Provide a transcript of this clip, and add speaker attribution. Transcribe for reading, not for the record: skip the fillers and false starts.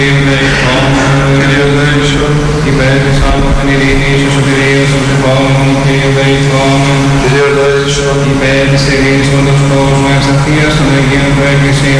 Speaker 1: Υπέρ της άμαχων ειρήνης, ο σωτηρίας των ψυχών, Κύριε Δεϊθόν. Υπέρ της ειρήνης των κόσμων, εξαρχίας των Αγίων του Εκκλησίων,